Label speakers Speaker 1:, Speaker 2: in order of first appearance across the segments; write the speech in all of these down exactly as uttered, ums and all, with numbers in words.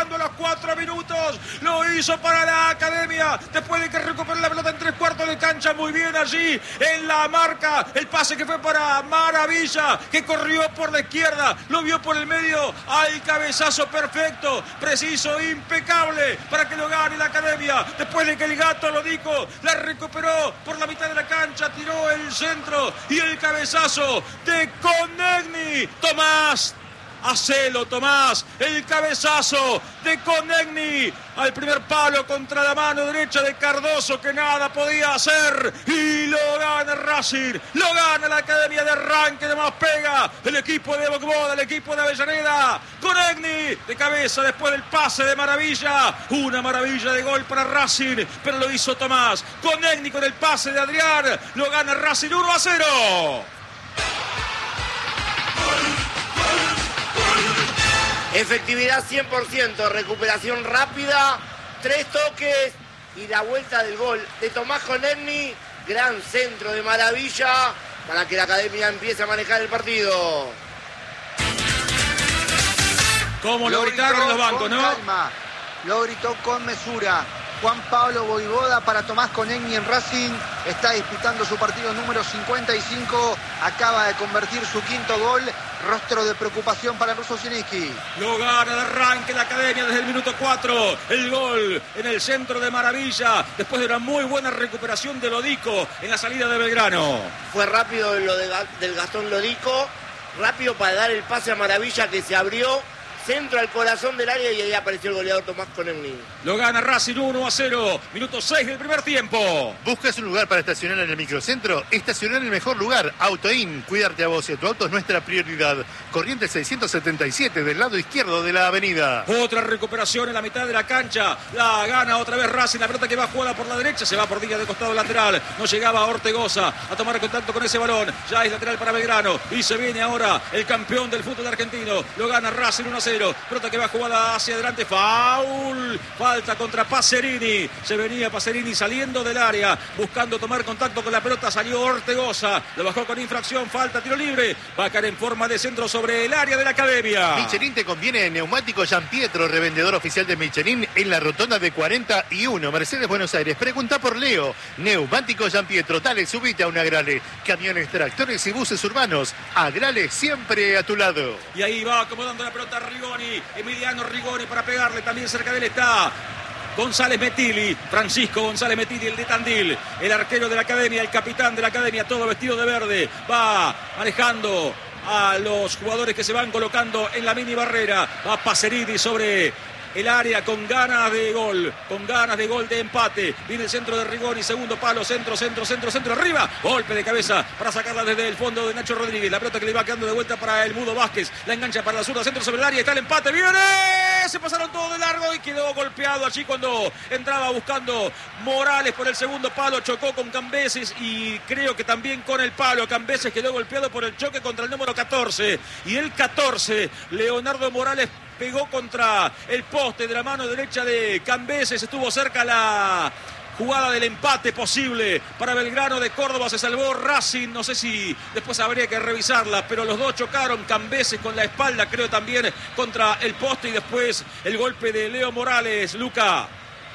Speaker 1: llegando a los cuatro minutos. Lo hizo para la Academia. Después de que recuperó la pelota en tres cuartos de cancha. Muy bien allí en la marca. El pase que fue para Maravilla, que corrió por la izquierda. Lo vio por el medio. Al cabezazo perfecto, preciso, impecable, para que lo gane la Academia. Después de que el Gato Lodico la recuperó por la mitad de la cancha, tiró el centro y el cabezazo de Konechny. Tomás, hacelo, Tomás. El cabezazo de Konechny al primer palo contra la mano derecha de Cardoso, que nada podía hacer. Y lo gana Racing. Lo gana la Academia de arranque de más pega. El equipo de Bogboda, el equipo de Avellaneda. Konechny de cabeza después del pase de Maravilla. Una maravilla de gol para Racing, pero lo hizo Tomás. Konechny con el pase de Adrián. Lo gana Racing uno a cero.
Speaker 2: Efectividad cien por ciento, recuperación rápida, tres toques y la vuelta del gol de Tomás Konechny. Gran centro de Maravilla para que la Academia empiece a manejar el partido.
Speaker 1: Como lo gritaron los bancos, ¿no?
Speaker 3: Calma. Lo gritó con mesura Juan Pablo Voivoda para Tomás Konechny en Racing. Está disputando su partido número cincuenta y cinco. Acaba de convertir su quinto gol. Rostro de preocupación para Russo Zielinski.
Speaker 1: Lo gana de arranque la Academia desde el minuto cuatro. El gol en el centro de Maravilla, después de una muy buena recuperación de Lodico en la salida de Belgrano.
Speaker 2: Fue rápido lo de, del Gastón Lodico. Rápido para dar el pase a Maravilla, que se abrió. Centro al corazón del área y ahí apareció el goleador Tomás Konechny.
Speaker 1: Lo gana Racing uno a cero. Minuto seis del primer tiempo.
Speaker 4: ¿Buscas un lugar para estacionar en el microcentro? Estacionar en el mejor lugar. AutoIn. Cuidarte a vos y a tu auto es nuestra prioridad. Corrientes seiscientos setenta y siete del lado izquierdo de la avenida.
Speaker 1: Otra recuperación en la mitad de la cancha. La gana otra vez Racing. La pelota que va jugada por la derecha. Se va por línea de costado lateral. No llegaba Ortegoza a tomar contacto con ese balón. Ya es lateral para Belgrano. Y se viene ahora el campeón del fútbol argentino. Lo gana Racing uno a cero. Pelota que va jugada hacia adelante. Foul. Falta contra Pacerini. Se venía Pacerini saliendo del área, buscando tomar contacto con la pelota. Salió Ortegoza. Lo bajó con infracción. Falta, tiro libre. Va a caer en forma de centro sobre el área de la Academia.
Speaker 4: Michelin te conviene en Neumático Gianpietro, revendedor oficial de Michelin en la rotonda de cuarenta y uno, Mercedes, Buenos Aires. Pregunta por Leo. Neumático Gianpietro. Dale, subite a un Agrale. Camiones, tractores y buses urbanos. Agrale siempre a tu lado.
Speaker 1: Y ahí va acomodando la pelota Rigoni. Emiliano Rigoni para pegarle. También cerca de él está González Metilli, Francisco González Metilli, el de Tandil, el arquero de la Academia, el capitán de la Academia, todo vestido de verde. Va manejando a los jugadores que se van colocando en la mini barrera. Va Pacerini sobre el área con ganas de gol, con ganas de gol de empate. Viene el centro de Rigoni, segundo palo, centro, centro, centro, centro, arriba. Golpe de cabeza para sacarla desde el fondo de Nacho Rodríguez. La pelota que le va quedando de vuelta para el Mudo Vázquez. La engancha para la zurda, centro sobre el área. Está el empate, viene. Se pasaron todo de largo y quedó golpeado allí cuando entraba buscando Morales por el segundo palo. Chocó con Cambeses y creo que también con el palo. Cambeses quedó golpeado por el choque contra el número catorce. Y el catorce, Leonardo Morales, pegó contra el poste de la mano derecha de Cambeses. Estuvo cerca la jugada del empate posible para Belgrano de Córdoba. Se salvó Racing. No sé si después habría que revisarla, pero los dos chocaron. Cambeses con la espalda, creo, también contra el poste. Y después el golpe de Leo Morales. Luca.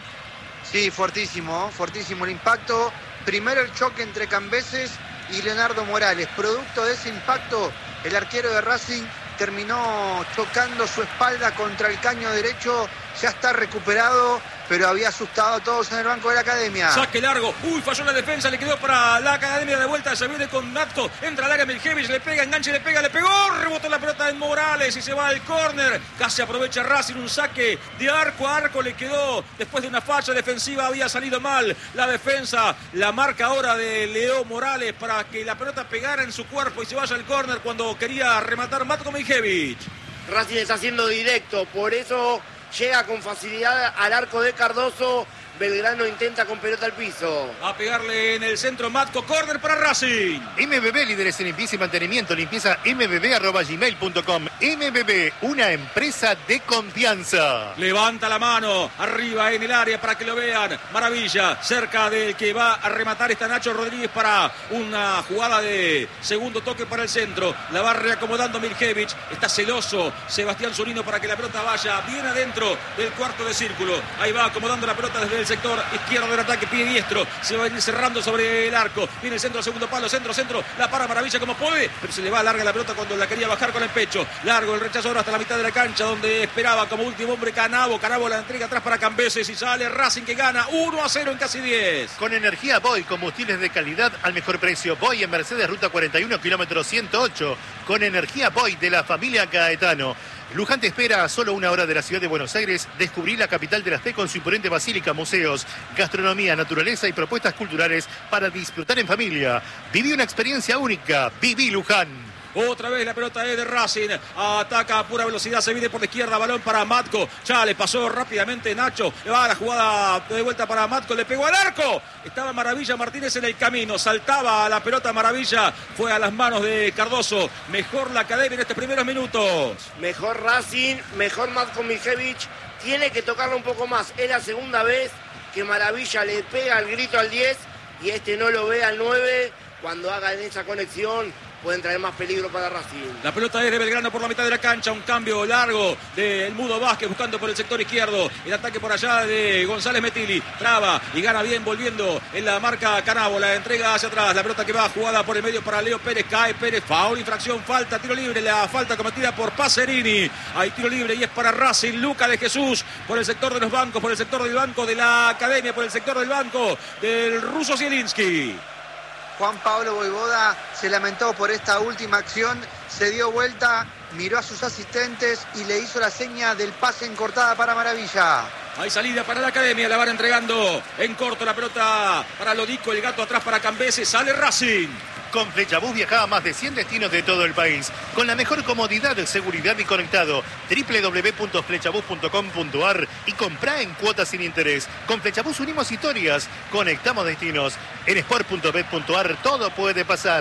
Speaker 3: Sí, fuertísimo, fuertísimo el impacto. Primero el choque entre Cambeses y Leonardo Morales. Producto de ese impacto, el arquero de Racing terminó chocando su espalda contra el caño derecho. Ya está recuperado, pero había asustado a todos en el banco de la Academia.
Speaker 1: Saque largo. Uy, falló la defensa. Le quedó para la Academia de vuelta. Se viene con Natco. Entra al área Miljevic. Le pega, enganche, le pega, le pegó. Rebotó la pelota en Morales y se va al córner. Casi aprovecha Racing. Un saque de arco a arco. Le quedó después de una falla defensiva. Había salido mal la defensa. La marca ahora de Leo Morales para que la pelota pegara en su cuerpo y se vaya al córner cuando quería rematar Matko Miljevic.
Speaker 2: Racing está haciendo directo. Por eso llega con facilidad al arco de Cardoso. Belgrano intenta con pelota al piso.
Speaker 1: A pegarle en el centro Matco, córner para Racing.
Speaker 4: M B B, líderes en limpieza y mantenimiento, limpieza m b b arroba gmail punto com. M B B, una empresa de confianza.
Speaker 1: Levanta la mano, arriba en el área para que lo vean. Maravilla, cerca del que va a rematar está Nacho Rodríguez para una jugada de segundo toque para el centro. La va reacomodando Miljevich, está celoso Sebastián Zunino para que la pelota vaya bien adentro del cuarto de círculo. Ahí va acomodando la pelota desde el sector izquierdo del ataque, pie diestro, se va a ir cerrando sobre el arco, viene el centro, segundo palo, centro, centro, la para Maravilla como puede, pero se le va larga la pelota cuando la quería bajar con el pecho, largo el rechazo ahora hasta la mitad de la cancha donde esperaba como último hombre Canavo, Canavo la entrega atrás para Cambeses y sale Racing que gana uno a cero en casi diez.
Speaker 4: Con energía Boy, combustibles de calidad al mejor precio. Boy en Mercedes, ruta cuarenta y uno, kilómetro ciento ocho, con energía Boy de la familia Caetano. Luján te espera a solo una hora de la ciudad de Buenos Aires. Descubrí la capital de la fe con su imponente basílica, museos, gastronomía, naturaleza y propuestas culturales para disfrutar en familia. Viví una experiencia única. Viví Luján.
Speaker 1: Otra vez la pelota es de Racing. Ataca a pura velocidad. Se viene por la izquierda. Balón para Matco. Ya le pasó rápidamente Nacho. Le va a la jugada de vuelta para Matco. Le pegó al arco. Estaba Maravilla Martínez en el camino. Saltaba la pelota Maravilla. Fue a las manos de Cardoso. Mejor la academia en estos primeros minutos.
Speaker 2: Mejor Racing. Mejor Matko Miljevich. Tiene que tocarlo un poco más. Es la segunda vez que Maravilla le pega el grito al diez. Y este no lo ve al nueve. Cuando hagan esa conexión pueden traer más peligro para Racing.
Speaker 1: La pelota es de Belgrano por la mitad de la cancha. Un cambio largo del Mudo Vázquez buscando por el sector izquierdo. El ataque por allá de González Metilli. Traba y gana bien volviendo en la marca Canavo. La entrega hacia atrás. La pelota que va jugada por el medio para Leo Pérez. Cae Pérez. Foul, infracción, falta, tiro libre. La falta cometida por Pacerini. Hay tiro libre y es para Racing. Luca de Jesús por el sector de los bancos. Por el sector del banco de la academia. Por el sector del banco del ruso Zielinski.
Speaker 3: Juan Pablo Voivoda se lamentó por esta última acción, se dio vuelta, miró a sus asistentes y le hizo la seña del pase en cortada para Maravilla.
Speaker 1: Hay salida para la academia, la van entregando en corto la pelota para Lodico, el gato atrás para Cambeses, sale Racing.
Speaker 4: Con Flechabús viajaba a más de cien destinos de todo el país. Con la mejor comodidad, seguridad y conectado. doble u doble u doble u punto flechabús punto com punto a r y comprá en cuotas sin interés. Con Flechabús unimos historias, conectamos destinos. En sport punto bet punto a r todo puede pasar.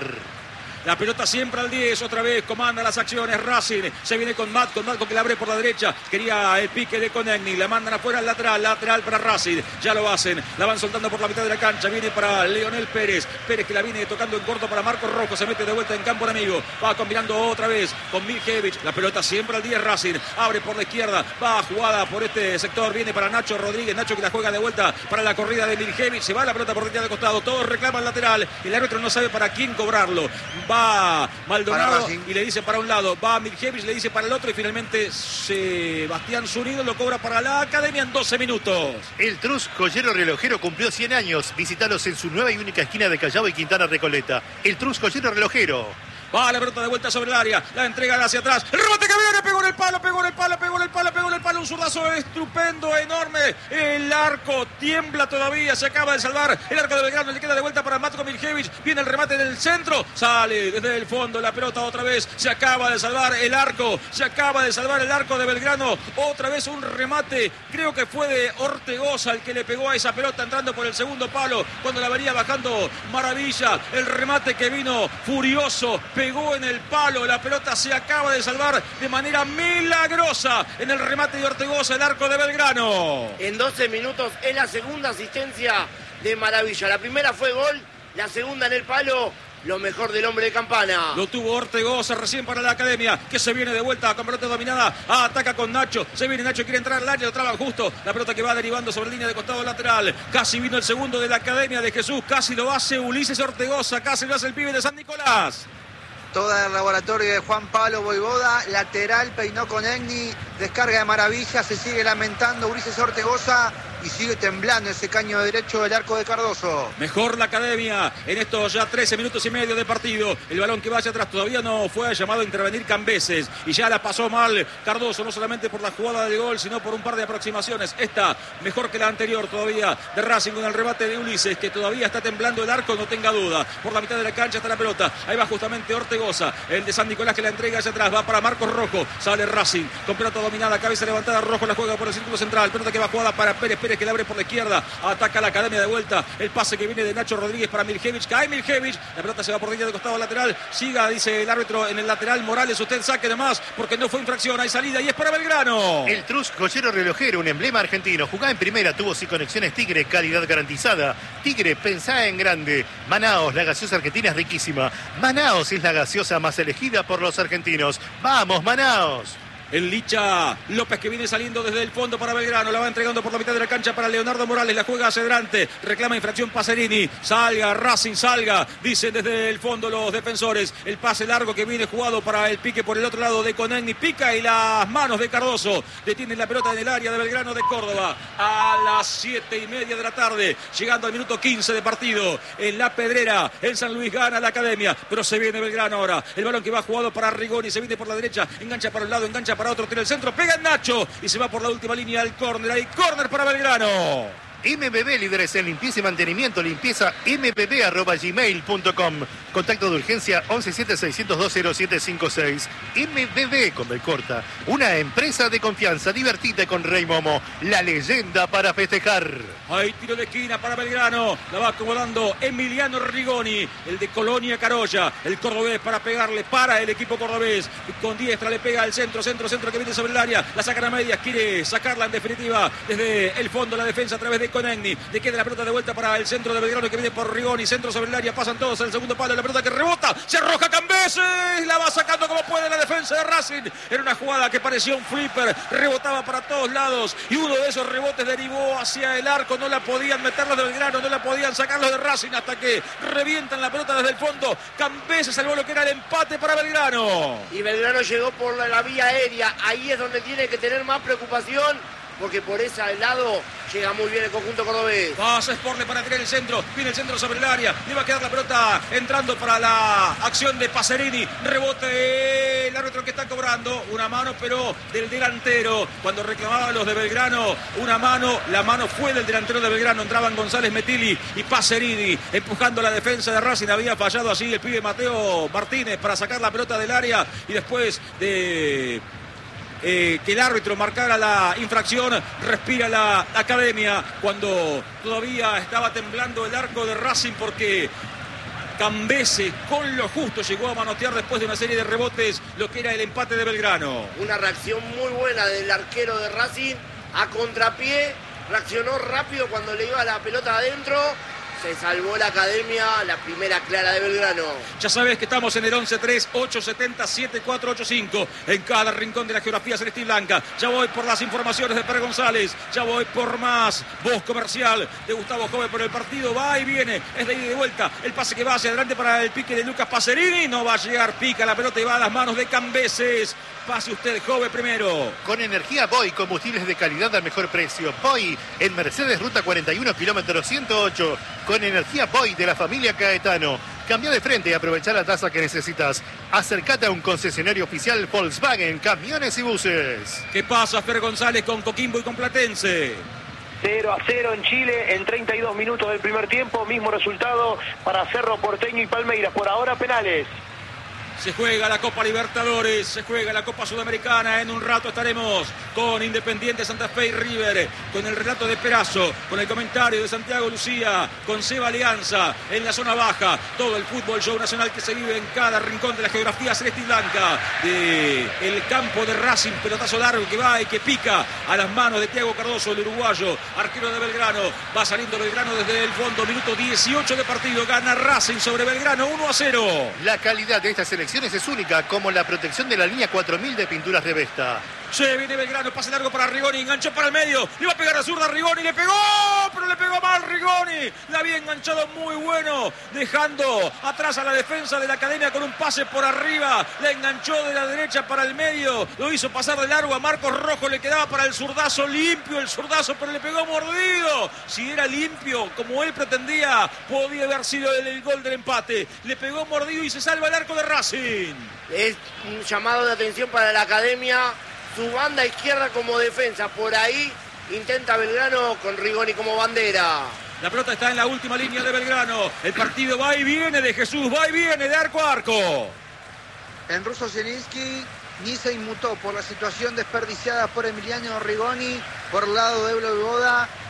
Speaker 1: La pelota siempre al diez, otra vez comanda las acciones Racing, se viene con Matco, Matco que la abre por la derecha, quería el pique de Conegni, la mandan afuera al lateral, lateral para Racing, ya lo hacen, la van soltando por la mitad de la cancha, viene para Leonel Pérez, Pérez que la viene tocando en corto para Marcos Rojo, se mete de vuelta en campo enemigo, va combinando otra vez con Miljevich, la pelota siempre al diez Racing, abre por la izquierda, va jugada por este sector, viene para Nacho Rodríguez, Nacho que la juega de vuelta para la corrida de Miljevich, se va la pelota por detrás de costado, todos reclaman lateral, el árbitro no sabe para quién cobrarlo, va Va Maldonado y le dice para un lado, va Miljevich, le dice para el otro y finalmente Sebastián Zunino lo cobra para la academia en doce minutos.
Speaker 4: El Trus Joyero Relojero cumplió cien años. Visítalos en su nueva y única esquina de Callao y Quintana Recoleta. El Trus Joyero Relojero.
Speaker 1: Va la pelota de vuelta sobre el área, la entrega hacia atrás, el remate que viene, pegó en el palo, pegó en el palo, pegó en el palo, pegó en el palo, un zurdazo estupendo, enorme, el arco tiembla todavía, se acaba de salvar, el arco de Belgrano, le queda de vuelta para Matko Miljevich, viene el remate del centro, sale desde el fondo la pelota otra vez, se acaba de salvar el arco, se acaba de salvar el arco de Belgrano, otra vez un remate, creo que fue de Ortegoza el que le pegó a esa pelota entrando por el segundo palo, cuando la venía bajando Maravilla, el remate que vino furioso, pegó en el palo, la pelota se acaba de salvar de manera milagrosa en el remate de Ortegoza, el arco de Belgrano.
Speaker 2: En doce minutos es la segunda asistencia de Maravilla. La primera fue gol, la segunda en el palo, lo mejor del hombre de Campana.
Speaker 1: Lo tuvo Ortegoza recién para la academia, que se viene de vuelta con pelota dominada, ataca con Nacho, se viene Nacho, quiere entrar al área, lo traba justo, la pelota que va derivando sobre línea de costado lateral, casi vino el segundo de la academia de Jesús, casi lo hace Ulises Ortegoza, casi lo hace el pibe de San Nicolás.
Speaker 3: Toda el laboratorio de Juan Pablo Voivoda, lateral, peinó con Egni, descarga de Maravilla, se sigue lamentando Ulises Ortegoza y sigue temblando ese caño derecho del arco de Cardoso.
Speaker 1: Mejor la academia en estos ya trece minutos y medio de partido. El balón que va hacia atrás todavía no fue llamado a intervenir Cambeses y ya la pasó mal Cardoso, no solamente por la jugada del gol, sino por un par de aproximaciones. Esta mejor que la anterior todavía de Racing con el remate de Ulises, que todavía está temblando el arco, no tenga duda. Por la mitad de la cancha está la pelota. Ahí va justamente Ortegoza, el de San Nicolás que la entrega hacia atrás. Va para Marcos Rojo, sale Racing con pelota dominada, cabeza levantada, Rojo la juega por el círculo central. Pelota que va jugada para Pérez, Pérez González que le abre por la izquierda. Ataca la Academia de vuelta. El pase que viene de Nacho Rodríguez para Miljevich. Cae Miljevich. La pelota se va por línea de costado lateral. Siga, dice el árbitro en el lateral. Morales, usted saque nomás porque no fue infracción. Hay salida y es para Belgrano.
Speaker 4: El Trus Joyero Relojero, un emblema argentino. Jugaba en primera, tuvo sin conexiones Tigre, calidad garantizada. Tigre, pensá en grande. Manaos, la gaseosa argentina es riquísima. Manaos es la gaseosa más elegida por los argentinos. ¡Vamos, Manaos!
Speaker 1: El Licha López que viene saliendo desde el fondo para Belgrano. La va entregando por la mitad de la cancha para Leonardo Morales. La juega hacia adelante. Reclama infracción Pacerini. Salga, Racing, salga. Dicen desde el fondo los defensores. El pase largo que viene jugado para el pique por el otro lado de Conegni. Pica y las manos de Cardoso. Detienen la pelota en el área de Belgrano de Córdoba. A las siete y media de la tarde. Llegando al minuto quince de partido. En La Pedrera. En San Luis gana la Academia. Pero se viene Belgrano ahora. El balón que va jugado para Rigoni. Se viene por la derecha. Engancha para un lado. Engancha para otro, tira el centro, pega en Nacho y se va por la última línea al córner. Hay córner para Belgrano.
Speaker 4: M B B, líderes en limpieza y mantenimiento, limpieza m b b arroba gmail punto com. Contacto de urgencia once siete seiscientos dos cero siete cinco seis. M B B con Belcorta, una empresa de confianza. Divertida con Rey Momo, la leyenda para festejar.
Speaker 1: Hay tiro de esquina para Belgrano, la va acomodando Emiliano Rigoni, el de Colonia Carolla, el cordobés para pegarle para el equipo cordobés. Con diestra le pega al centro, centro, centro que viene sobre el área, la sacan a medias, quiere sacarla en definitiva desde el fondo la defensa a través de Conegni. Le queda la pelota de vuelta para el centro de Belgrano que viene por Rigoni, centro sobre el área, pasan todos al segundo palo, la pelota que rebota, se arroja Cambeses, la va sacando como puede la defensa de Racing. Era una jugada que parecía un flipper, rebotaba para todos lados y uno de esos rebotes derivó hacia el arco, no la podían meter los de Belgrano, no la podían sacar los de Racing hasta que revientan la pelota desde el fondo. Cambeses salvó lo que era el empate para Belgrano.
Speaker 2: Y Belgrano llegó por la, la vía aérea, ahí es donde tiene que tener más preocupación, porque por ese lado llega muy bien el conjunto cordobés.
Speaker 1: Pasa Sportle para tirar el centro, viene el centro sobre el área, le va a quedar la pelota entrando para la acción de Pacerini, rebote el árbitro que está cobrando, una mano pero del delantero, cuando reclamaban los de Belgrano, una mano, la mano fue del delantero de Belgrano, entraban González Metilli y Pacerini, empujando la defensa de Racing, había fallado así el pibe Mateo Martínez para sacar la pelota del área y después de... Eh, que el árbitro marcara la infracción, respira la Academia cuando todavía estaba temblando el arco de Racing porque Cambeses con lo justo llegó a manotear después de una serie de rebotes lo que era el empate de Belgrano.
Speaker 2: Una reacción muy buena del arquero de Racing a contrapié, reaccionó rápido cuando le iba la pelota adentro. Se salvó la Academia, la primera clara de Belgrano.
Speaker 1: Ya sabes que estamos en el once tres ocho siete cero siete cuatro ocho cinco en cada rincón de la geografía celeste y blanca. Ya voy por las informaciones de Pérez González, ya voy por más voz comercial de Gustavo Jove por el partido. Va y viene, es de ida y de vuelta. El pase que va hacia adelante para el pique de Lucas Pacerini. No va a llegar, pica la pelota y va a las manos de Cambeses. Pase usted, Jove, primero.
Speaker 4: Con energía Boy, combustibles de calidad al mejor precio. Boy, en Mercedes, ruta cuarenta y uno, kilómetro ciento ocho. Con energía Boy de la familia Caetano. Cambia de frente y aprovecha la tasa que necesitas. Acércate a un concesionario oficial Volkswagen, camiones y buses.
Speaker 1: ¿Qué pasa, Fer González, con Coquimbo y con Platense?
Speaker 5: cero a cero en Chile en treinta y dos minutos del primer tiempo. Mismo resultado para Cerro Porteño y Palmeiras. Por ahora penales.
Speaker 1: Se juega la Copa Libertadores, se juega la Copa Sudamericana. En un rato estaremos con Independiente Santa Fe y River, con el relato de Perazo, con el comentario de Santiago Lucía, con Seba Alianza en la zona baja. Todo el fútbol show nacional que se vive en cada rincón de la geografía celeste y blanca. De el campo de Racing, pelotazo largo que va y que pica a las manos de Thiago Cardoso, el uruguayo, arquero de Belgrano. Va saliendo Belgrano desde el fondo, minuto dieciocho de partido. Gana Racing sobre Belgrano uno a cero.
Speaker 4: La calidad de esta selección es única, como la protección de la línea cuatro mil de pinturas Revesta.
Speaker 1: Se viene Belgrano, pase largo para Rigoni, enganchó para el medio, le iba a pegar a zurda Rigoni, le pegó, pero le pegó mal Rigoni, la había enganchado muy bueno, dejando atrás a la defensa de la Academia con un pase por arriba, la enganchó de la derecha para el medio, lo hizo pasar de largo a Marcos Rojo, le quedaba para el zurdazo, limpio el zurdazo, pero le pegó mordido. Si era limpio, como él pretendía, podía haber sido el, el gol del empate, le pegó mordido y se salva el arco de Racing.
Speaker 2: Es un llamado de atención para la Academia. Su banda izquierda como defensa, por ahí intenta Belgrano con Rigoni como bandera.
Speaker 1: La pelota está en la última línea de Belgrano. El partido va y viene de Jesús, va y viene de arco a arco.
Speaker 3: En ruso Zielinski ni se inmutó por la situación desperdiciada por Emiliano Rigoni por el lado de Eblo Boda.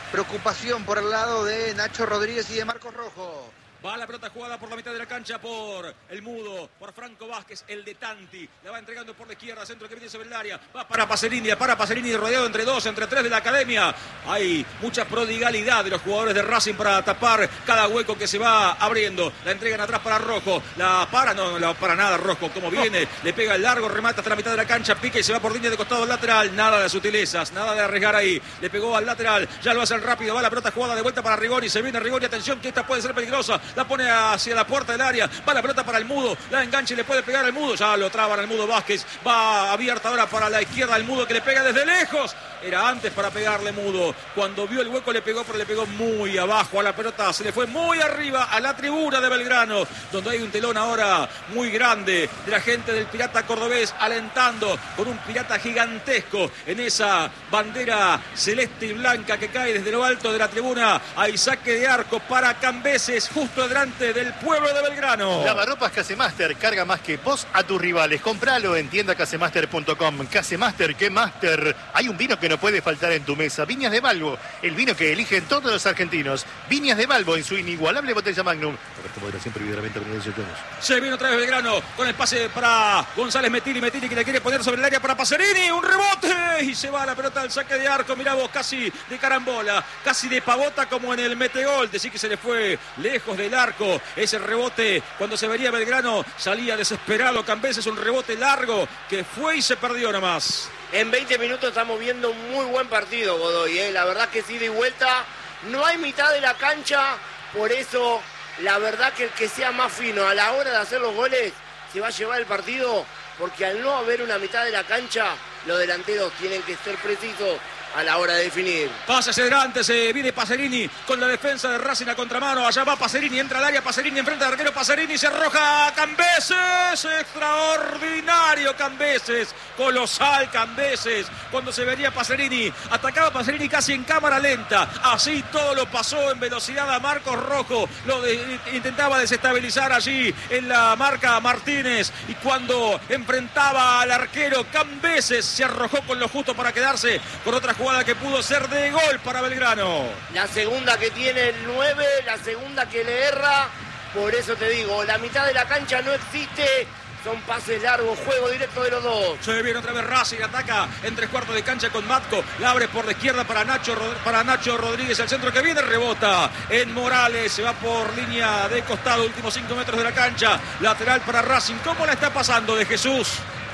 Speaker 3: preocupación por el lado de Nacho Rodríguez y de Marcos Rojo.
Speaker 1: Va la pelota jugada por la mitad de la cancha por el Mudo, por Franco Vázquez, el de Tanti. La va entregando por la izquierda, centro que viene sobre el área. Va para Pacerini, para Pacerini rodeado entre dos, entre tres de la academia. Hay mucha prodigalidad de los jugadores de Racing para tapar cada hueco que se va abriendo. La entregan atrás para Rojo. La para, no, no la para nada Rojo. Como viene, oh. Le pega el largo, remata hasta la mitad de la cancha, pica y se va por línea de costado al lateral. Nada de sutilezas, nada de arriesgar ahí. Le pegó al lateral, ya lo hacen rápido. Va la pelota jugada de vuelta para Rigoni. Se viene Rigoni, atención que esta puede ser peligrosa. La pone hacia la puerta del área, va la pelota para el Mudo, la engancha y le puede pegar al Mudo, ya lo traban al Mudo Vázquez, va abierta ahora para la izquierda el Mudo que le pega desde lejos, era antes para pegarle Mudo, cuando vio el hueco le pegó, pero le pegó muy abajo a la pelota, se le fue muy arriba a la tribuna de Belgrano, donde hay un telón ahora muy grande de la gente del Pirata Cordobés alentando con un Pirata gigantesco en esa bandera celeste y blanca que cae desde lo alto de la tribuna. Hay saque de arco para Cambeses justo delante del pueblo de Belgrano.
Speaker 4: Lavarropas Casemaster, carga más que vos a tus rivales. Compralo en tienda casemaster punto com. Casemaster, ¿qué master? Hay un vino que no puede faltar en tu mesa. Viñas de Balbo, el vino que eligen todos los argentinos. Viñas de Balbo en su inigualable botella Magnum. A ver cómo era siempre vive la venta con dieciocho años.
Speaker 1: Se viene otra vez Belgrano con el pase para González Metini. Metini que le quiere poner sobre el área para Pacerini. Un rebote y se va la pelota al saque de arco. Mirá vos, casi de carambola, casi de pavota como en el metegol. Decir que se le fue lejos del arco. Ese rebote, cuando se venía Belgrano, salía desesperado Cambeses, un rebote largo que fue y se perdió nomás.
Speaker 2: En veinte minutos estamos viendo un muy buen partido, Godoy, ¿eh? La verdad que sí, de vuelta. No hay mitad de la cancha, por eso la verdad que el que sea más fino a la hora de hacer los goles se va a llevar el partido, porque al no haber una mitad de la cancha, los delanteros tienen que ser precisos a la hora de definir.
Speaker 1: Pasa hacia adelante, se viene Pacerini con la defensa de Racing a contramano. Allá va Pacerini, entra al área, Pacerini enfrente al arquero, Pacerini se arroja a Cambeses. Extraordinario Cambeses, colosal Cambeses. Cuando se venía Pacerini, atacaba Pacerini casi en cámara lenta. Así todo lo pasó en velocidad a Marcos Rojo. Lo de, intentaba desestabilizar allí en la marca Martínez. Y cuando enfrentaba al arquero, Cambeses se arrojó con lo justo para quedarse con otra jugada que pudo ser de gol para Belgrano.
Speaker 2: La segunda que tiene el nueve, la segunda que le erra, por eso te digo, la mitad de la cancha no existe, son pases largos, juego directo de los dos.
Speaker 1: Se viene otra vez Racing, ataca en tres cuartos de cancha con Matco, la abre por la izquierda para Nacho, para Nacho Rodríguez, el centro que viene, rebota en Morales, se va por línea de costado, últimos cinco metros de la cancha, lateral para Racing. ¿Cómo la está pasando de Jesús?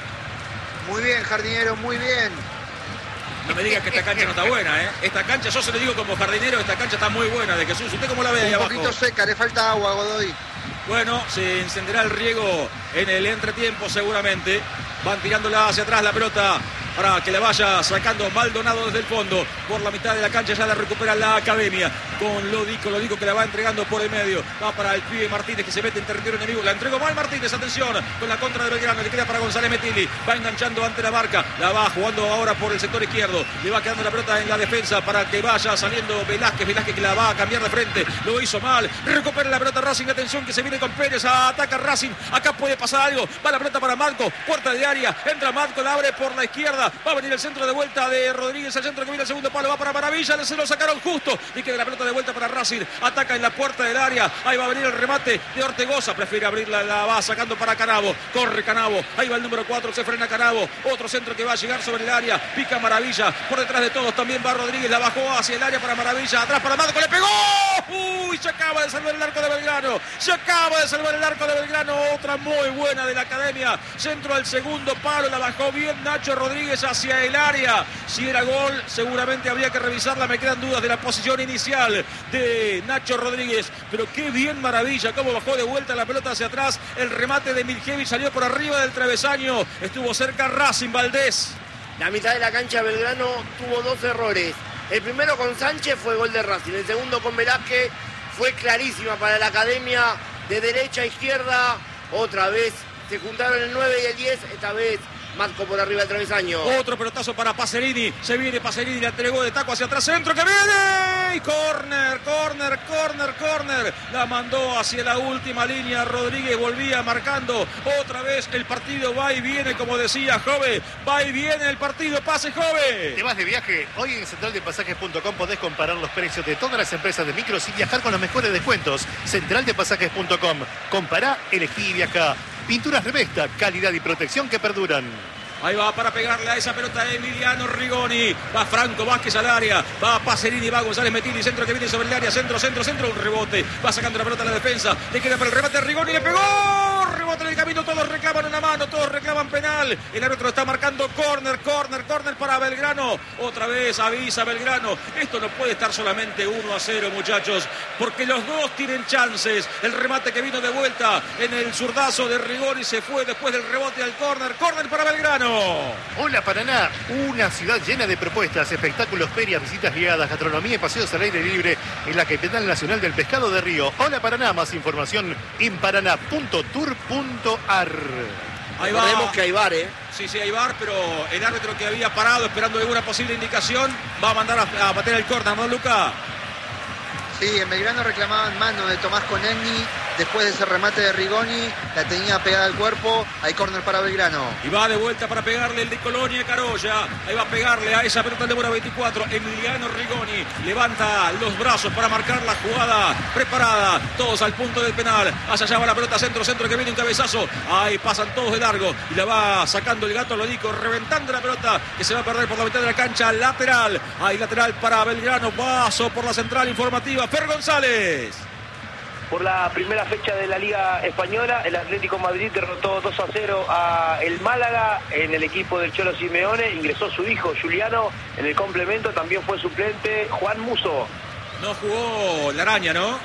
Speaker 3: Muy bien, jardinero, muy bien.
Speaker 1: No me digas que esta cancha no está buena, ¿eh? Esta cancha, yo se lo digo como jardinero, esta cancha está muy buena de Jesús. ¿Usted cómo la ve ahí abajo?
Speaker 3: Un poquito seca, le falta agua, Godoy.
Speaker 1: Bueno, se encenderá el riego en el entretiempo seguramente. Van tirándola hacia atrás la pelota para que la vaya sacando Maldonado desde el fondo. Por la mitad de la cancha ya la recupera la academia. Con Lodico, Lodico que la va entregando por el medio. Va para el pibe Martínez que se mete en territorio enemigo. La entregó mal Martínez, atención. Con la contra de Belgrano, le queda para González Metili. Va enganchando ante la marca. La va jugando ahora por el sector izquierdo. Le va quedando la pelota en la defensa para que vaya saliendo Velázquez. Velázquez que la va a cambiar de frente. Lo hizo mal. Recupera la pelota Racing. Atención que se viene con Pérez. Ataca Racing. Acá puede pasar algo. Va la pelota para Marco. Puerta de área. Entra Marco. La abre por la izquierda. Va a venir el centro de vuelta de Rodríguez. El centro que viene el segundo palo. Va para Maravilla. Se lo sacaron justo. Y queda la pelota de vuelta para Racing. Ataca en la puerta del área. Ahí va a venir el remate de Ortegoza. Prefiere abrirla. La va sacando para Canavo. Corre Canavo. Ahí va el número cuatro. Se frena Canavo. Otro centro que va a llegar sobre el área. Pica Maravilla. Por detrás de todos también va Rodríguez. La bajó hacia el área para Maravilla. Atrás para Marco. Le pegó. Uy, se acaba de salvar el arco de Belgrano. Se acaba de salvar el arco de Belgrano. Otra muy buena de la academia. Centro al segundo palo. La bajó bien Nacho Rodríguez hacia el área. Si era gol, seguramente habría que revisarla. Me quedan dudas de la posición inicial de Nacho Rodríguez. Pero qué bien Maravilla. Cómo bajó de vuelta la pelota hacia atrás. El remate de Miljevic salió por arriba del travesaño. Estuvo cerca Racing Valdés.
Speaker 2: La mitad de la cancha Belgrano tuvo dos errores. El primero con Sánchez fue gol de Racing. El segundo con Velázquez fue clarísima para la academia. De derecha a izquierda. Otra vez se juntaron el nueve y el diez. Esta vez Matco por arriba del travesaño.
Speaker 1: Otro pelotazo para Pacerini. Se viene Pacerini, le entregó de taco hacia atrás. Centro que viene. Y corner, corner, corner, corner. La mandó hacia la última línea. Rodríguez volvía marcando. Otra vez el partido va y viene, como decía Jove. Va y viene el partido. Pase, Jove.
Speaker 4: ¿Te vas de viaje? Hoy en central de pasajes punto com podés comparar los precios de todas las empresas de micros y viajar con los mejores descuentos. central de pasajes punto com. Compará, elegí y viajá. Pinturas Revesta, calidad y protección que perduran.
Speaker 1: Ahí va para pegarle a esa pelota de Emiliano Rigoni. Va Franco Vázquez al área. Va Pacerini, va González Mettini. Centro que viene sobre el área. Centro, centro, centro. Un rebote. Va sacando la pelota a la defensa. Le queda para el remate. Rigoni le pegó. Rebote en el camino. Todos reclaman una mano. Todos reclaman penal. El árbitro está marcando corner, corner, corner para Belgrano. Otra vez avisa Belgrano. Esto no puede estar solamente uno a cero, muchachos. Porque los dos tienen chances. El remate que vino de vuelta en el zurdazo de Rigoni se fue después del rebote al corner. Corner para Belgrano.
Speaker 4: Hola Paraná, una ciudad llena de propuestas, espectáculos, ferias, visitas guiadas, gastronomía y paseos al aire libre en la capital nacional del pescado de Río. Hola Paraná, más información en paraná punto tour punto ar.
Speaker 2: Ahí va. Recordemos que hay bar, ¿eh?
Speaker 1: Sí, sí, hay bar, pero el árbitro que había parado esperando alguna posible indicación va a mandar a, a bater el córner, ¿no, Luca?
Speaker 3: Sí, en Belgrano reclamaban mano de Tomás Conenni. Después de ese remate de Rigoni, la tenía pegada al cuerpo. Hay córner para Belgrano.
Speaker 1: Y va de vuelta para pegarle el de Colonia Carolla. Ahí va a pegarle a esa pelota de número veinticuatro. Emiliano Rigoni levanta los brazos para marcar la jugada preparada. Todos al punto del penal. Hacia allá va la pelota, centro, centro que viene un cabezazo. Ahí pasan todos de largo. Y la va sacando el gato Lodico, reventando la pelota que se va a perder por la mitad de la cancha. Lateral. Ahí lateral para Belgrano. Paso por la central informativa. Fer González.
Speaker 5: Por la primera fecha de la Liga Española, el Atlético Madrid derrotó dos a cero a el Málaga. En el equipo del Cholo Simeone ingresó su hijo Juliano. En el complemento también fue suplente Juan Musso.
Speaker 1: No jugó la araña, ¿no?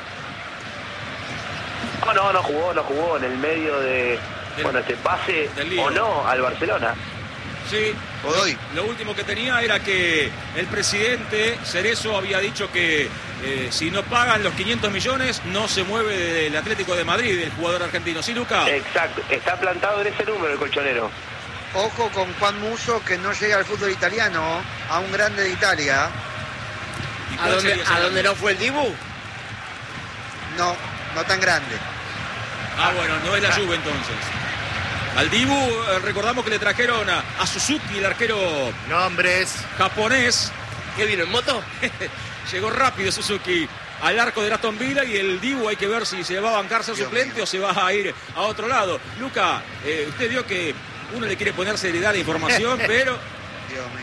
Speaker 5: No, no, no jugó, no jugó en el medio de, del, bueno, este pase o no al Barcelona.
Speaker 1: Sí,
Speaker 3: Godoy.
Speaker 1: Lo último que tenía era que el presidente Cerezo había dicho que eh, si no pagan los quinientos millones no se mueve del Atlético de Madrid el jugador argentino. ¿Sí, Luca?
Speaker 5: Exacto, está plantado en ese número el colchonero.
Speaker 3: Ojo con Juan Musso, que no llega al fútbol italiano, a un grande de Italia.
Speaker 2: ¿A dónde, ¿A dónde no fue el Dibu?
Speaker 3: No, no tan grande.
Speaker 1: Ah, bueno, no es la Juve entonces. Al Dibu, eh, recordamos que le trajeron a, a Suzuki, el arquero
Speaker 4: Nombres.
Speaker 1: japonés.
Speaker 2: ¿Qué vino en moto?
Speaker 1: Llegó rápido Suzuki al arco de Aston Villa y el Dibu hay que ver si se va a bancarse suplente mío. O se va a ir a otro lado. Luca, eh, usted vio que uno le quiere poner seriedad de información, pero...
Speaker 3: Dios mío.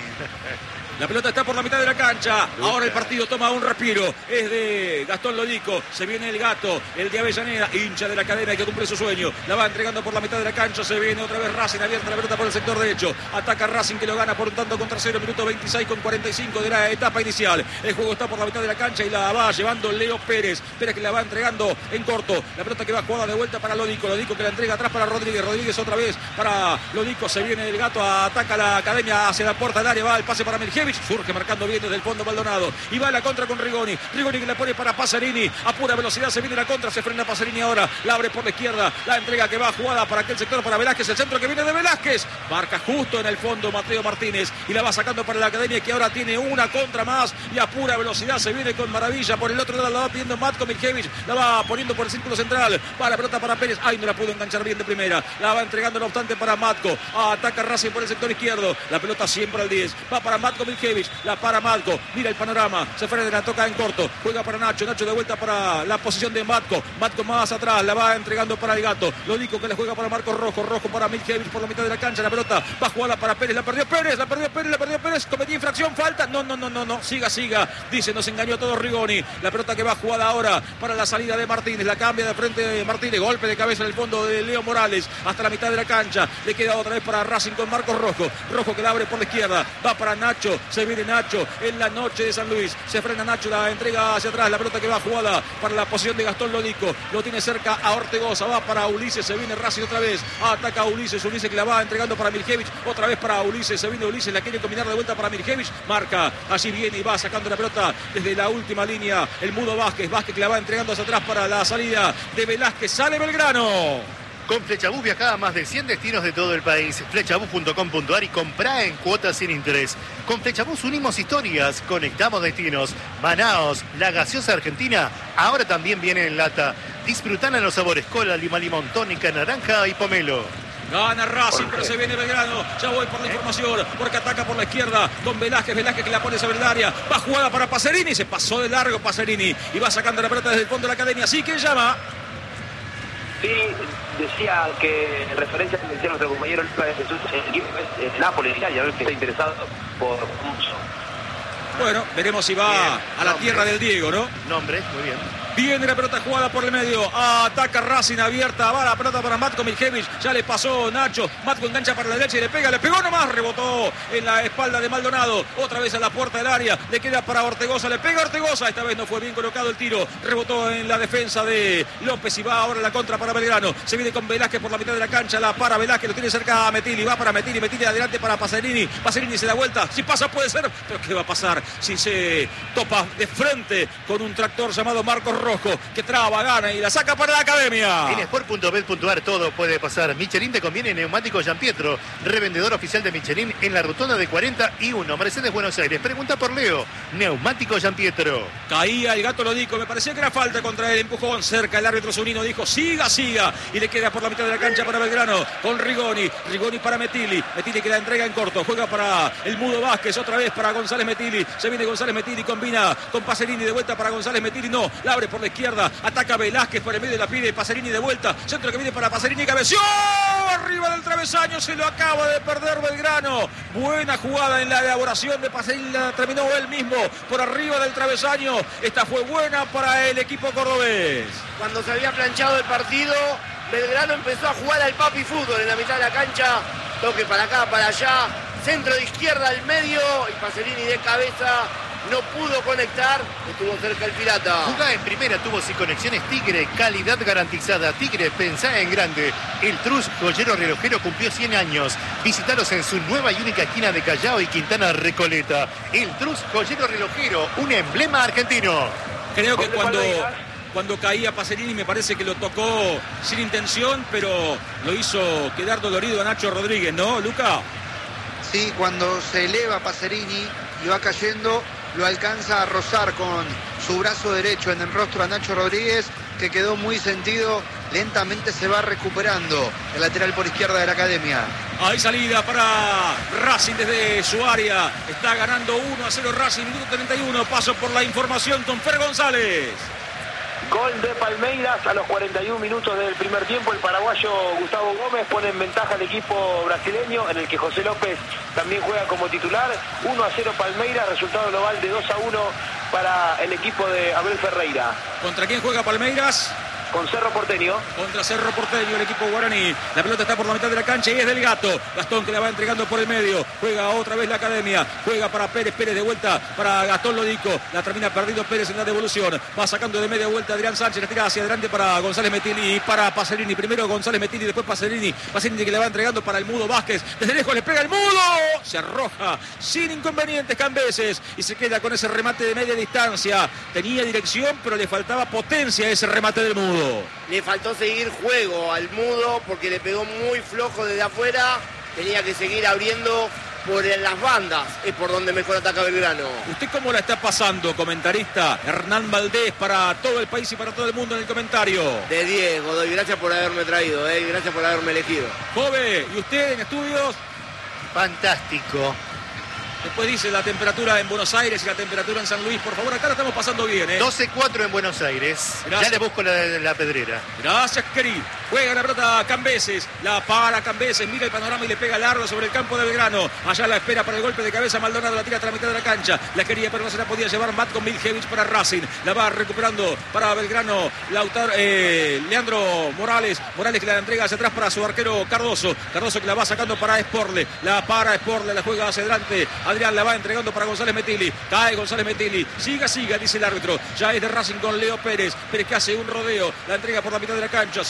Speaker 1: La pelota está por la mitad de la cancha. Luca. Ahora el partido toma un respiro. Es de Gastón Lodico. Se viene el gato, el de Avellaneda, hincha de la academia que cumple su sueño. La va entregando por la mitad de la cancha. Se viene otra vez Racing, abierta la pelota por el sector derecho. Ataca Racing que lo gana por un tanto contra cero. Minuto veintiséis con cuarenta y cinco de la etapa inicial. El juego está por la mitad de la cancha y la va llevando Leo Pérez. Pérez que la va entregando en corto. La pelota que va jugada de vuelta para Lodico. Lodico que la entrega atrás para Rodríguez. Rodríguez otra vez para Lodico. Se viene el gato, ataca la academia hacia la puerta del área. Va el pase para Miljevic. Surge marcando bien desde el fondo Maldonado. Y va a la contra con Rigoni. Rigoni que la pone para Pacerini. A pura velocidad se viene la contra. Se frena Pacerini ahora. La abre por la izquierda. La entrega que va jugada para aquel sector para Velázquez. El centro que viene de Velázquez. Marca justo en el fondo Mateo Martínez. Y la va sacando para la academia que ahora tiene una contra más. Y a pura velocidad se viene con maravilla. Por el otro lado la va pidiendo Matko Miljevic. La va poniendo por el círculo central. Va la pelota para Pérez. Ay, no la pudo enganchar bien de primera. La va entregando no obstante para Matko. Ataca Racing por el sector izquierdo. La pelota siempre al diez. Va para Matko Miljevic. La para Matko. Mira el panorama. Se frena, la toca en corto. Juega para Nacho. Nacho de vuelta para la posición de Matko. Matko más atrás. La va entregando para el gato. Lodico que le juega para Marcos Rojo. Rojo para Miljevic por la mitad de la cancha. La pelota va a jugarla para Pérez. La perdió Pérez. La perdió Pérez. La perdió Pérez. Cometió infracción. Falta. No, no, no, no, no. Siga, siga. Dice, nos engañó a todos Rigoni. La pelota que va jugada ahora para la salida de Martínez. La cambia de frente de Martínez. Golpe de cabeza en el fondo de Leo Morales. Hasta la mitad de la cancha. Le queda otra vez para Racing con Marcos Rojo. Rojo que la abre por la izquierda. Va para Nacho. Se viene Nacho en la noche de San Luis. Se frena Nacho. La entrega hacia atrás. La pelota que va jugada para la posición de Gastón Lodico. Lo tiene cerca a Ortegoza. Va para Ulises. Se viene Racing otra vez. Ataca a Ulises. Ulises que la va entregando para Miljevic. Otra vez para Ulises. Se viene Ulises. La quiere combinar de vuelta para Miljevic. Marca. Allí viene y va sacando la pelota desde la última línea. El Mudo Vázquez. Vázquez que la va entregando hacia atrás para la salida de Velázquez. Sale Belgrano.
Speaker 4: Con Flechabús viajá a más de cien destinos de todo el país. Flechabús punto com punto a r y comprá en cuotas sin interés. Con Flechabús unimos historias, conectamos destinos. Manaos, la gaseosa argentina, ahora también viene en lata. Disfrutala en los sabores cola, lima, limón, tónica, naranja y pomelo.
Speaker 1: Gana Racing, pero se viene Belgrano. Ya voy por la información, porque ataca por la izquierda con Velázquez. Velázquez que la pone sobre el área. Va jugada para Pacerini. Se pasó de largo Pacerini. Y va sacando la pelota desde el fondo de la academia. Así que llama.
Speaker 5: Sí, decía que en referencia a lo que decía nuestro compañero Lucas de Jesús, el equipo es el Nápoles, Italia, a ver que está interesado por Musso.
Speaker 1: Bueno, veremos si va bien, a la nombre. Tierra del Diego, ¿no?
Speaker 4: Nombre, muy bien.
Speaker 1: Viene la pelota jugada por el medio. Ataca Racing abierta. Va la pelota para Matko Miljevic. Ya le pasó Nacho. Matko engancha para la derecha y le pega. Le pegó nomás. Rebotó en la espalda de Maldonado. Otra vez a la puerta del área. Le queda para Ortegoza. Le pega Ortegoza. Esta vez no fue bien colocado el tiro. Rebotó en la defensa de López y va ahora la contra para Belgrano. Se viene con Velázquez por la mitad de la cancha. La para Velázquez. Lo tiene cerca a Metilli. Va para Metilli. Metilli adelante para Pacerini. Pacerini se da vuelta. Si pasa puede ser. Pero ¿qué va a pasar si se topa de frente con un tractor llamado Marcos Rojo? Que trae gana y la saca para la academia.
Speaker 4: En sport punto bet punto a r todo puede pasar. Michelin te conviene neumáticos Gianpietro, revendedor oficial de Michelin en la rotonda de cuarenta y uno, Mercedes, Buenos Aires. Pregunta por Leo, neumáticos Gianpietro.
Speaker 1: Caía el Gato Lodico, me parecía que era falta contra el empujón cerca. El árbitro Zunino dijo siga, siga. Y le queda por la mitad de la cancha para Belgrano con Rigoni. Rigoni para Metilli. Metilli que la entrega en corto. Juega para el Mudo Vázquez, otra vez para González Metilli. Se viene González Metilli, combina con Pacerini de vuelta para González Metilli. No, la abre por la izquierda. Ataca Velázquez por el medio, la pide Pacerini de vuelta. Centro que viene para Pacerini, cabeció arriba del travesaño, se lo acaba de perder Belgrano. Buena jugada en la elaboración de Pacerini, la terminó él mismo por arriba del travesaño. Esta fue buena para el equipo cordobés.
Speaker 2: Cuando se había planchado el partido, Belgrano empezó a jugar al papi fútbol en la mitad de la cancha. Toque para acá, para allá. Centro de izquierda al medio y Pacerini de cabeza. No pudo conectar, estuvo cerca el Pirata.
Speaker 4: Jugá en primera, tuvo sin conexiones Tigre, calidad garantizada. Tigre, pensá en grande. El Trus Joyero Relojero cumplió cien años. Visitalos en su nueva y única esquina de Callao y Quintana Recoleta. El Trus Joyero Relojero, un emblema argentino.
Speaker 1: Creo que cuando, cuando caía Pacerini me parece que lo tocó sin intención, pero lo hizo quedar dolorido a Nacho Rodríguez, ¿no, Luca?
Speaker 3: Sí, cuando se eleva Pacerini y va cayendo, lo alcanza a rozar con su brazo derecho en el rostro a Nacho Rodríguez, que quedó muy sentido. Lentamente se va recuperando el lateral por izquierda de la academia.
Speaker 1: Hay salida para Racing desde su área. Está ganando uno a cero Racing, minuto treinta y uno. Paso por la información con Fer González.
Speaker 5: Gol de Palmeiras a los cuarenta y un minutos del primer tiempo. El paraguayo Gustavo Gómez pone en ventaja al equipo brasileño, en el que José López también juega como titular. uno a cero Palmeiras, resultado global de dos a uno para el equipo de Abel Ferreira.
Speaker 1: ¿Contra quién juega Palmeiras?
Speaker 5: Con Cerro Porteño.
Speaker 1: Contra Cerro Porteño, el equipo guaraní. La pelota está por la mitad de la cancha y es del Gato. Gastón que la va entregando por el medio. Juega otra vez la academia. Juega para Pérez. Pérez de vuelta para Gastón Lodico. La termina perdido Pérez en la devolución. Va sacando de media vuelta Adrián Sánchez. La tira hacia adelante para González Metilli y para Pacerini. Primero González Metilli, después Pacerini. Pacerini que le va entregando para el Mudo Vázquez. Desde lejos le pega el Mudo. Se arroja sin inconvenientes Cambeses y se queda con ese remate de media distancia. Tenía dirección, pero le faltaba potencia a ese remate del Mudo.
Speaker 2: Le faltó seguir juego al Mudo porque le pegó muy flojo desde afuera. Tenía que seguir abriendo por las bandas. Es por donde mejor ataca Belgrano.
Speaker 1: ¿Usted cómo la está pasando, comentarista? Hernán Valdés para todo el país y para todo el mundo en el comentario.
Speaker 2: De Diego, doy gracias por haberme traído, eh, gracias por haberme elegido.
Speaker 1: Jove, ¿y usted en estudios?
Speaker 4: Fantástico.
Speaker 1: Después dice la temperatura en Buenos Aires y la temperatura en San Luis. Por favor, acá la estamos pasando bien, ¿eh?
Speaker 4: doce cuatro en Buenos Aires.
Speaker 1: Gracias.
Speaker 4: Ya le busco la, la pedrera.
Speaker 1: Gracias, querido. Juega la pelota Cambeses. La para Cambeses. Mira el panorama y le pega largo sobre el campo de Belgrano. Allá la espera para el golpe de cabeza. Maldonado la tira hasta la mitad de la cancha. La quería, pero no se la podía llevar. Matko Miljevic para Racing. La va recuperando para Belgrano. Lautaro, eh, Leandro Morales. Morales que la entrega hacia atrás para su arquero Cardoso. Cardoso que la va sacando para Sporle. La para Sporle. La juega hacia adelante. Adrián la va entregando para González Metilli. Cae González Metilli. Siga, siga, dice el árbitro. Ya es de Racing con Leo Pérez. Pérez que hace un rodeo. La entrega por la mitad de la cancha. Se viene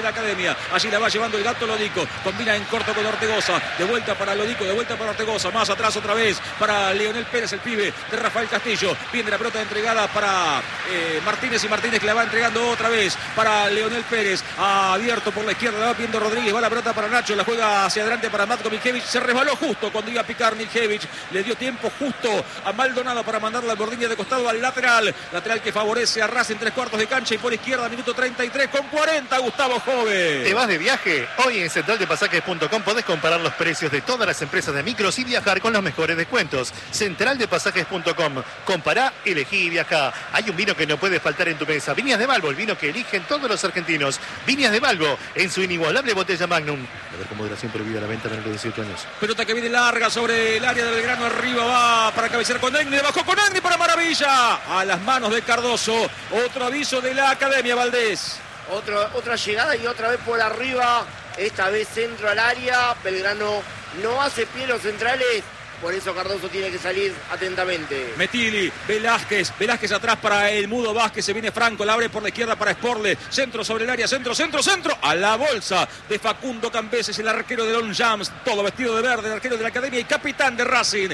Speaker 1: la Academia. Allí la va llevando el Gato Lodico. Combina en corto con Ortegoza. De vuelta para Lodico, de vuelta para Ortegoza. Más atrás otra vez para Leonel Pérez, el pibe de Rafael Castillo. Viene la pelota entregada para eh, Martínez y Martínez que la va entregando otra vez para Leonel Pérez. Abierto por la izquierda, la va viendo Rodríguez. Va la pelota para Nacho. La juega hacia adelante para Matko Miljevic. Se resbaló justo cuando iba a picar Miljevic. Le dio tiempo justo a Maldonado para mandarla al bordilla de costado al lateral. Lateral que favorece a Racing, tres cuartos de cancha y por izquierda, minuto treinta y tres con cuarenta, Gustavo Jove.
Speaker 4: ¿Te vas de viaje? Hoy en central de pasajes punto com podés comparar los precios de todas las empresas de micros y viajar con los mejores descuentos. central de pasajes punto com. Compará, elegí y viajá. Hay un vino que no puede faltar en tu mesa. Viñas de Balbo, el vino que eligen todos los argentinos. Viñas de Balbo, en su inigualable botella Magnum. A ver, con moderación prohibida la venta menor de dieciocho años.
Speaker 1: Pelota que viene larga sobre el área del Belgrano. Arriba va para cabecear con Negni. Bajó con Negni para Maravilla. A las manos de Cardoso. Otro aviso de la Academia, Valdés.
Speaker 2: Otro, otra llegada y otra vez por arriba. Esta vez centro al área. Belgrano no hace pie los centrales. Por eso Cardoso tiene que salir atentamente.
Speaker 1: Metili, Velázquez, Velázquez atrás para el Mudo Vázquez, se viene Franco, la abre por la izquierda para Sporle, centro sobre el área, centro, centro, centro, a la bolsa de Facundo Cambeses, el arquero de Don Jams, todo vestido de verde, el arquero de la Academia y capitán de Racing.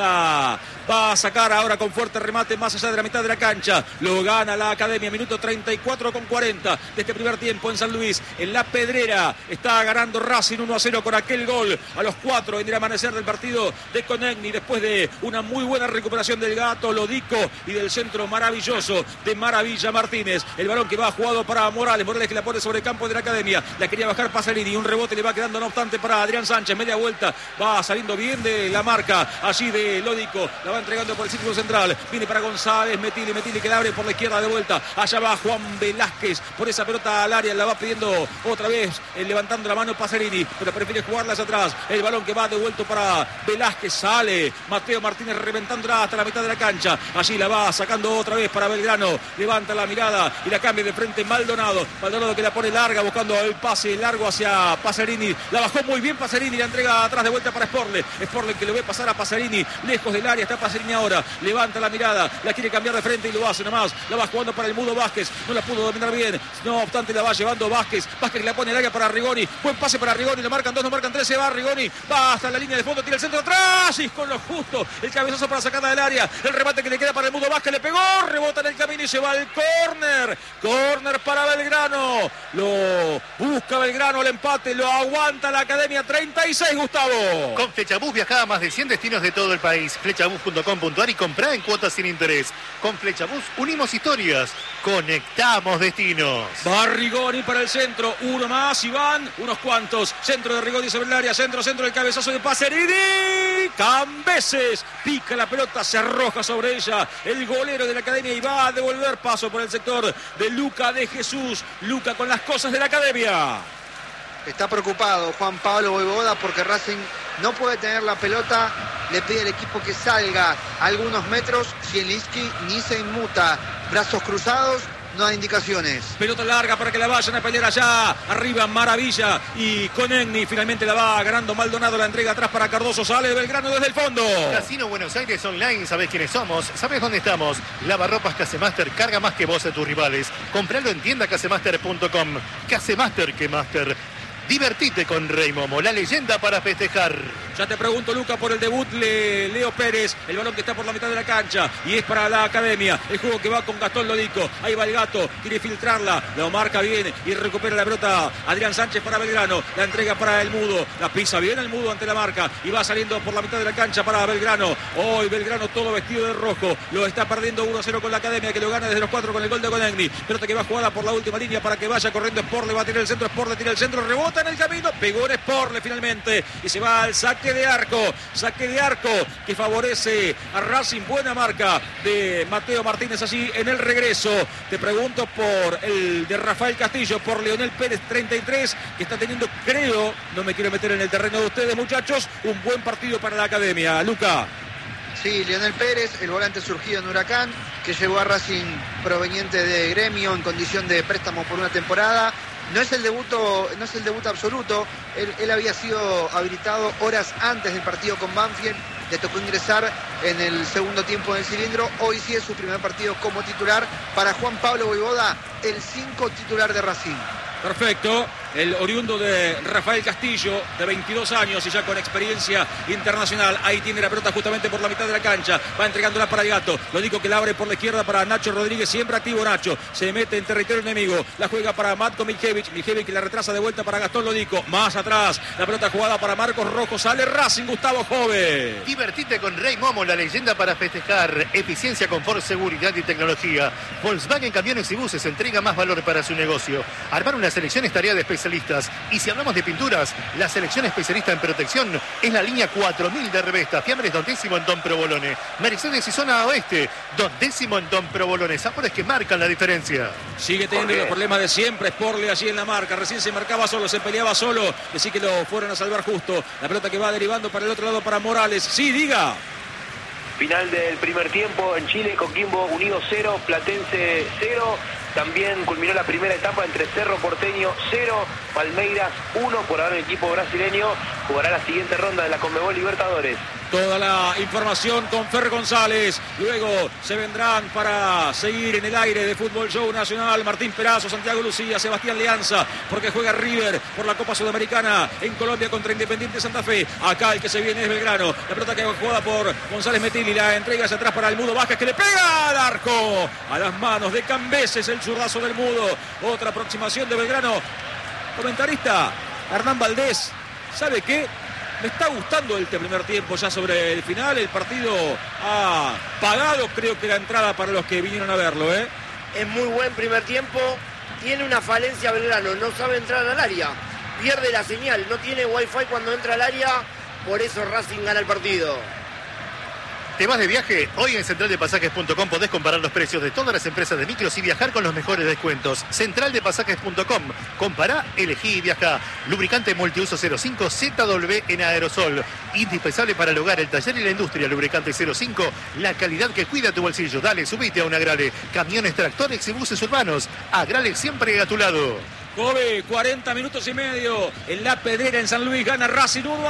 Speaker 1: La va a sacar ahora con fuerte remate más allá de la mitad de la cancha, lo gana la Academia, minuto treinta y cuatro con cuarenta de este primer tiempo en San Luis, en La Pedrera, está ganando Racing uno a cero con aquel gol a los cuatro en el amanecer del partido de Negni, después de una muy buena recuperación del Gato Lodico y del centro maravilloso de Maravilla Martínez. El balón que va jugado para Morales, Morales que la pone sobre el campo de la Academia, la quería bajar Pasarini, un rebote le va quedando no obstante para Adrián Sánchez, media vuelta, va saliendo bien de la marca allí de Lodico, la va entregando por el círculo central, viene para González, Metili, Metili que la abre por la izquierda de vuelta, allá va Juan Velázquez, por esa pelota al área, la va pidiendo otra vez, eh, levantando la mano Pasarini, pero prefiere jugarla hacia atrás, el balón que va devuelto para Velázquez, sale Mateo Martínez reventándola hasta la mitad de la cancha. Allí la va sacando otra vez para Belgrano. Levanta la mirada y la cambia de frente Maldonado. Maldonado que la pone larga buscando el pase largo hacia Pasarini. La bajó muy bien Pasarini. La entrega atrás de vuelta para Sporle. Sporle que lo ve pasar a Pasarini. Lejos del área está Pasarini ahora. Levanta la mirada. La quiere cambiar de frente y lo hace nomás. La va jugando para el Mudo Vázquez. No la pudo dominar bien. No obstante la va llevando Vázquez. Vázquez que la pone al área para Rigoni. Buen pase para Rigoni. Le marcan dos, no marcan tres. Se va Rigoni. Va hasta la línea de fondo. Tira el centro atrás. Y con lo justo, el cabezazo para sacarla del área, el remate que le queda para el Mudo Vázquez, le pegó, rebota en el camino y se va al córner, córner para Belgrano, lo busca Belgrano, el empate, lo aguanta la Academia, treinta y seis, Gustavo.
Speaker 4: Con Flechabús viajá a más de cien destinos de todo el país, flechabús punto com punto ar y comprá en cuotas sin interés. Con Flechabús unimos historias, conectamos destinos.
Speaker 1: Va Rigoni para el centro, uno más y van unos cuantos, centro de Rigoni sobre el área, centro, centro, el cabezazo de Paserini, Cambeses, pica la pelota, se arroja sobre ella el golero de la Academia y va a devolver paso por el sector de Luca de Jesús. Luca con las cosas de la Academia.
Speaker 3: Está preocupado Juan Pablo Voivoda porque Racing no puede tener la pelota. Le pide al equipo que salga algunos metros. Zielinski ni se inmuta. Brazos cruzados. No hay indicaciones.
Speaker 1: Pelota larga para que la vayan a pelear allá. Arriba Maravilla y con Negni. Finalmente la va ganando Maldonado. La entrega atrás para Cardoso. Sale de Belgrano desde el fondo.
Speaker 4: Casino Buenos Aires Online. ¿Sabés quiénes somos? ¿Sabés dónde estamos? Lavarropas Casemaster. Carga más que vos a tus rivales. Compralo en tienda casemaster punto com. Casemaster que Master. Divertite con Rey Momo, la leyenda para festejar.
Speaker 1: Ya te pregunto, Luca, por el debut de Leo Pérez. El balón que está por la mitad de la cancha y es para la Academia. El juego que va con Gastón Lodico. Ahí va el Gato, quiere filtrarla, lo marca bien y recupera la pelota Adrián Sánchez para Belgrano. La entrega para el Mudo, la pisa bien el Mudo ante la marca y va saliendo por la mitad de la cancha para Belgrano. Hoy Belgrano todo vestido de rojo. Lo está perdiendo uno a cero con la Academia, que lo gana desde los cuatro con el gol de Conegni. Pelota que va jugada por la última línea para que vaya corriendo Sporle. Va a tirar el centro, Sporle tira el centro, rebota en el camino, pegó en Sporle finalmente y se va al saque de arco, saque de arco que favorece a Racing. Buena marca de Mateo Martínez allí en el regreso. Te pregunto por el de Rafael Castillo, por Leonel Pérez, treinta y tres, que está teniendo, creo, no me quiero meter en el terreno de ustedes muchachos, un buen partido para la Academia. Luca.
Speaker 3: Sí, Leonel Pérez, el volante surgido en Huracán, que llegó a Racing proveniente de Gremio en condición de préstamo por una temporada. No es el debuto, no es el debut absoluto. Él, él había sido habilitado horas antes del partido con Banfield. Le tocó ingresar en el segundo tiempo del cilindro. Hoy sí es su primer partido como titular. Para Juan Pablo Voivoda, el cinco titular de Racing.
Speaker 1: Perfecto. El oriundo de Rafael Castillo, de veintidós años y ya con experiencia internacional. Ahí tiene la pelota justamente por la mitad de la cancha. Va entregándola para el Gato. Lo digo que la abre por la izquierda para Nacho Rodríguez. Siempre activo Nacho. Se mete en territorio enemigo. La juega para Matko Miljevic. Miljevic la retrasa de vuelta para Gastón Lodico. Más atrás. La pelota jugada para Marcos Rojo. Sale Racing, Gustavo Jove.
Speaker 4: Divertite con Rey Momo, la leyenda para festejar. Eficiencia, confort, seguridad y tecnología. Volkswagen Camiones y Buses entrega más valor para su negocio. Armar una selección es tarea de especialistas. Y si hablamos de pinturas, la selección especialista en protección es la línea cuatro mil de Revesta. Fiambres Don Décimo en Don Provolone. Mercedes y zona oeste. Don Décimo en Don Provolone. Sabores que marcan la diferencia.
Speaker 1: Sigue teniendo los problemas de siempre. Sporle allí en la marca. Recién se marcaba solo, se peleaba solo. Así que lo fueron a salvar justo. La pelota que va derivando para el otro lado para Morales. Sí, diga.
Speaker 5: Final del primer tiempo en Chile, Coquimbo Unido cero, Platense cero. También culminó la primera etapa entre Cerro Porteño cero, Palmeiras uno. Por ahora el equipo brasileño jugará la siguiente ronda de la Conmebol Libertadores.
Speaker 1: Toda la información con Fer González. Luego se vendrán para seguir en el aire de Fútbol Show Nacional Martín Perazo, Santiago Lucía, Sebastián Leanza, porque juega River por la Copa Sudamericana en Colombia contra Independiente Santa Fe. Acá el que se viene es Belgrano. La pelota que va jugada por González Metilli. La entrega hacia atrás para el Mudo Vázquez, que le pega al arco. A las manos de Cambeses, el zurdazo del Mudo. Otra aproximación de Belgrano. Comentarista Hernán Valdés. ¿Sabe qué? Me está gustando este primer tiempo ya sobre el final. El partido ha pagado, creo que la entrada para los que vinieron a verlo, ¿eh?
Speaker 2: Es muy buen primer tiempo. Tiene una falencia Belgrano, no sabe entrar al área. Pierde la señal, no tiene wifi cuando entra al área. Por eso Racing gana el partido.
Speaker 4: ¿Te vas de viaje? Hoy en central de pasajes punto com podés comparar los precios de todas las empresas de micros y viajar con los mejores descuentos. central de pasajes punto com. Compará, elegí y viajá. Lubricante multiuso cero cinco Z W en aerosol. Indispensable para el hogar, el taller y la industria. Lubricante cero cinco. La calidad que cuida tu bolsillo. Dale, subite a un Agrale. Camiones, tractores y buses urbanos. Agrale siempre a tu lado.
Speaker 1: Jove, cuarenta minutos y medio. En La Pedrera, en San Luis, gana Racing uno.